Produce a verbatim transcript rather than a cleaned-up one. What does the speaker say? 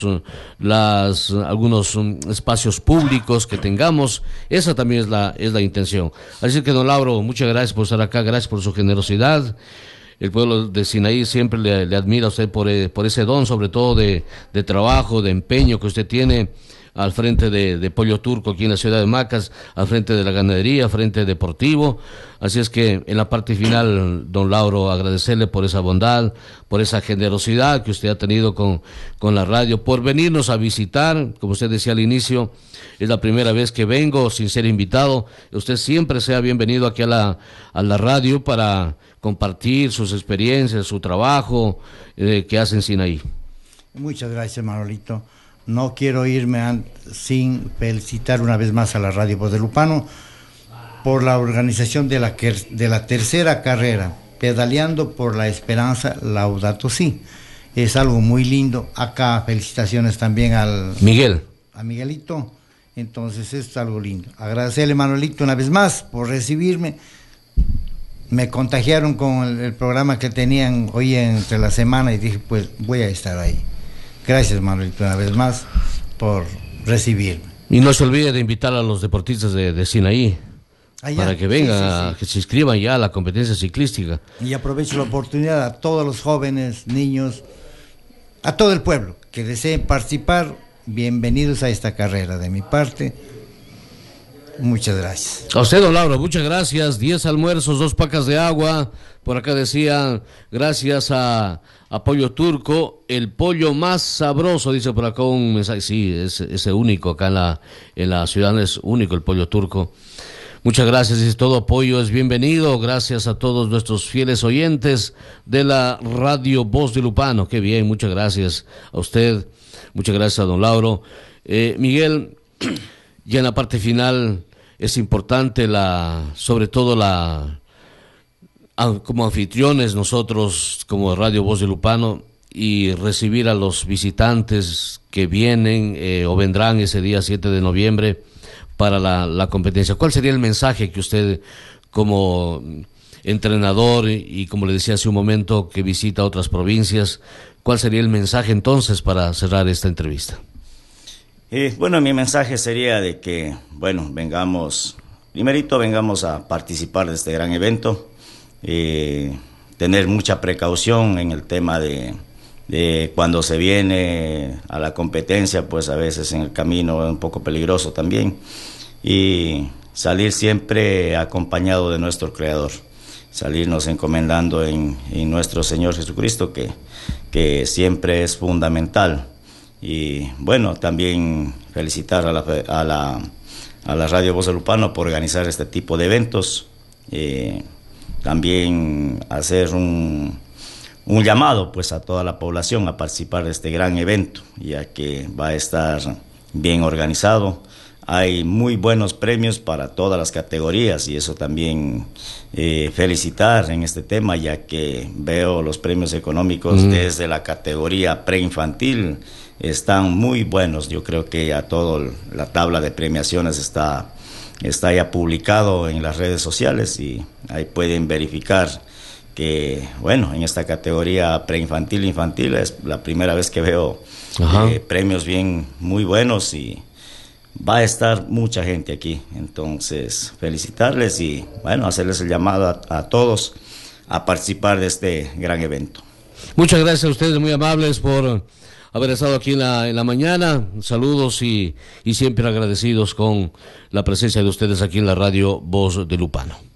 las algunos um, espacios públicos que tengamos. Esa también es la es la intención. Así que, don Lauro, muchas gracias por estar acá, gracias por su generosidad. El pueblo de Sinaí siempre le, le admira a usted por, eh, por ese don, sobre todo de, de trabajo, de empeño que usted tiene al frente de, de Pollo Turco aquí en la ciudad de Macas, al frente de la ganadería, al frente deportivo. Así es que en la parte final, don Lauro, agradecerle por esa bondad, por esa generosidad que usted ha tenido con, con la radio, por venirnos a visitar. Como usted decía al inicio, es la primera vez que vengo sin ser invitado. Usted siempre sea bienvenido aquí a la, a la radio para compartir sus experiencias, su trabajo eh, que hace en Sinaí. Muchas gracias, Manolito. No quiero irme sin felicitar una vez más a la Radio Voz de Lupano por la organización de la, de la tercera carrera, Pedaleando por la Esperanza, Laudato Si. Es algo muy lindo. Acá felicitaciones también al Miguel. A Miguelito. Entonces es algo lindo. Agradecerle, Manolito, una vez más por recibirme. Me contagiaron con el, el programa que tenían hoy entre la semana y dije, pues voy a estar ahí. Gracias, Manolito, una vez más por recibirme. Y no se olvide de invitar a los deportistas de, de Sinaí Allá, para que vengan, sí, sí, sí. que se inscriban ya a la competencia ciclística. Y aprovecho la oportunidad a todos los jóvenes, niños, a todo el pueblo que deseen participar, bienvenidos a esta carrera. De mi parte, muchas gracias. A usted, don Lauro, muchas gracias. Diez almuerzos, dos pacas de agua. Por acá decían, gracias a, a Pollo Turco, el pollo más sabroso, dice por acá un mensaje. Sí, es, es único acá en la, en la ciudad, es único el Pollo Turco. Muchas gracias, y todo apoyo es bienvenido. Gracias a todos nuestros fieles oyentes de la Radio Voz de Lupano. Qué bien, muchas gracias a usted. Muchas gracias a don Lauro. Eh, Miguel, ya en la parte final es importante la, sobre todo la, como anfitriones nosotros como Radio Voz de Lupano, y recibir a los visitantes que vienen eh, o vendrán ese día siete de noviembre para la, la competencia. ¿Cuál sería el mensaje que usted como entrenador y como le decía hace un momento que visita otras provincias, cuál sería el mensaje entonces para cerrar esta entrevista? Eh, bueno, mi mensaje sería de que, bueno, vengamos, primerito vengamos a participar de este gran evento, eh, tener mucha precaución en el tema de, de cuando se viene a la competencia, pues a veces en el camino es un poco peligroso también, y salir siempre acompañado de nuestro Creador, salirnos encomendando en, en nuestro Señor Jesucristo, que, que siempre es fundamental. Y bueno, también felicitar a la, a la, a la Radio Voz de Lupano por organizar este tipo de eventos. Eh, también hacer un, un llamado pues a toda la población a participar de este gran evento, ya que va a estar bien organizado. Hay muy buenos premios para todas las categorías y eso también eh, felicitar en este tema, ya que veo los premios económicos mm. desde la categoría preinfantil están muy buenos. Yo creo que ya toda la tabla de premiaciones está, está ya publicado en las redes sociales y ahí pueden verificar que, bueno, en esta categoría preinfantil infantil es la primera vez que veo eh, premios bien muy buenos y va a estar mucha gente aquí. Entonces, felicitarles y, bueno, hacerles el llamado a, a todos a participar de este gran evento. Muchas gracias a ustedes, muy amables, por haber estado aquí en la, en la mañana. Saludos y, y siempre agradecidos con la presencia de ustedes aquí en la Radio Voz de Lupano.